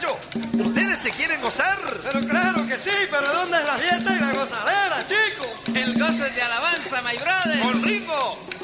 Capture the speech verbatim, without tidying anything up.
muchachos? ¿Ustedes se quieren gozar? Pero claro que sí, pero ¿dónde es la fiesta y la gozadera, chicos? El gozo es de alabanza, my brother. Con Ringo.